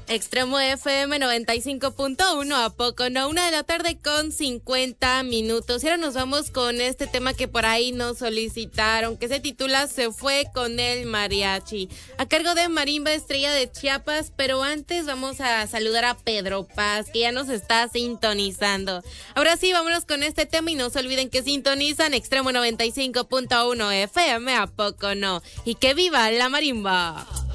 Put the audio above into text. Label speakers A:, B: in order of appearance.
A: Extremo FM 95.1, ¿a poco no? 1 de la tarde con 50 minutos. Y ahora nos vamos con este tema que por ahí nos solicitaron, que se titula Se fue con el mariachi, a cargo de Marimba Estrella de Chiapas. Pero antes vamos a saludar a Pedro Paz, que ya nos está sintonizando. Ahora sí, vámonos con este tema y no se olviden que sintonizan Extremo 95.1 FM, ¿a poco no? Y que viva la marimba.